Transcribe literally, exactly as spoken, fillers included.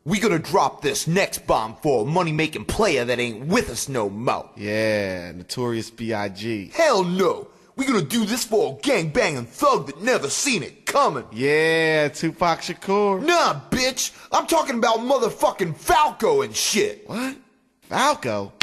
We gonna drop this next bomb for a money-making player that ain't with us no more. Yeah, Notorious B I G Hell no! We gonna do this for a gang-banging thug that never seen it coming. Yeah, Tupac Shakur. Nah, bitch! I'm talking about motherfucking Falco and shit! What? Falco?